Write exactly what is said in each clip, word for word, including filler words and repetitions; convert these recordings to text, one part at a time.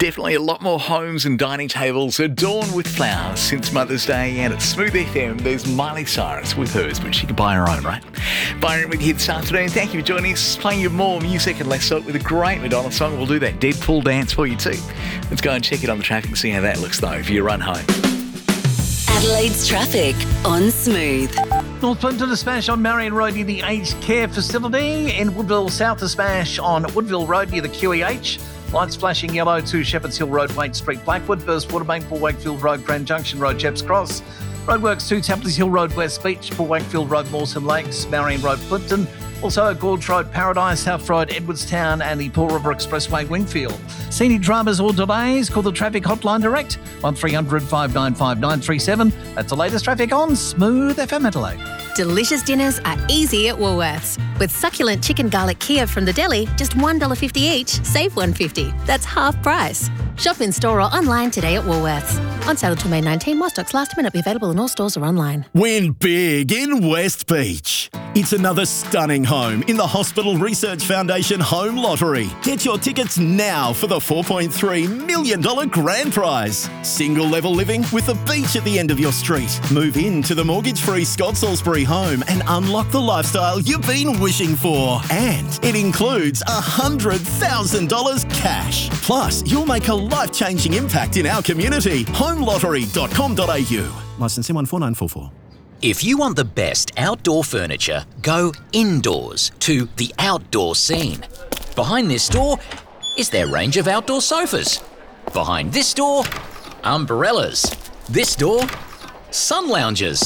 Definitely a lot more homes and dining tables adorned with flowers since Mother's Day, and at Smooth F M, there's Miley Cyrus with hers, but she can buy her own, right? Byron with you this afternoon. Thank you for joining us. Playing you more music and less salt with a great Madonna song. We'll do that Deadpool dance for you too. Let's go and check it on the traffic and see how that looks though if you run home. Adelaide's traffic on Smooth. North Plimpton to smash on Marion Road near the Aged Care Facility. In Woodville, south to smash on Woodville Road near the Q E H. Lights flashing yellow to Shepherds Hill Road, Waite Street, Blackwood. Burst Waterbank for Wakefield Road, Grand Junction Road, Chepps Cross. Roadworks to Templars Hill Road, West Beach for Wakefield Road, Mawson Lakes, Marion Road, Plimpton. Also, Gorge Road, Paradise, South Road, Edwardstown and the Paul River Expressway, Wingfield. Scenic dramas or delays, call the traffic hotline direct, one three hundred, five nine five, nine three seven. That's the latest traffic on Smooth F M Adelaide. Delicious dinners are easy at Woolworths. With succulent chicken garlic Kiev from the deli, just one dollar fifty each, save one dollar fifty. That's half price. Shop in store or online today at Woolworths. On sale until May nineteenth, while stocks last, may not be available in all stores or online. Win big in West Beach. It's another stunning home in the Hospital Research Foundation Home Lottery. Get your tickets now for the four point three million dollars grand prize. Single level living with a beach at the end of your street. Move into the mortgage-free Scott Salisbury home and unlock the lifestyle you've been wishing for. And it includes one hundred thousand dollars cash. Plus, you'll make a life-changing impact in our community. home lottery dot com dot a u. Licence M one four nine four four. If you want the best outdoor furniture, go indoors to The Outdoor Scene. Behind this door is their range of outdoor sofas. Behind this door, umbrellas. This door, sun lounges.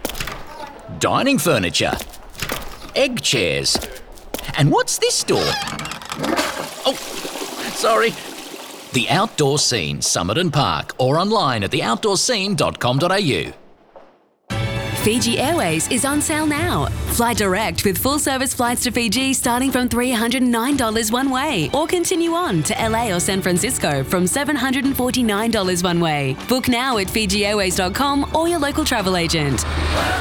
Dining furniture. Egg chairs. And what's this door? Oh, sorry. The Outdoor Scene, Somerton Park, or online at the outdoor scene dot com dot a u. Fiji Airways is on sale now. Fly direct with full-service flights to Fiji starting from three hundred nine dollars one way, or continue on to L A or San Francisco from seven hundred forty-nine dollars one way. Book now at fiji airways dot com or your local travel agent.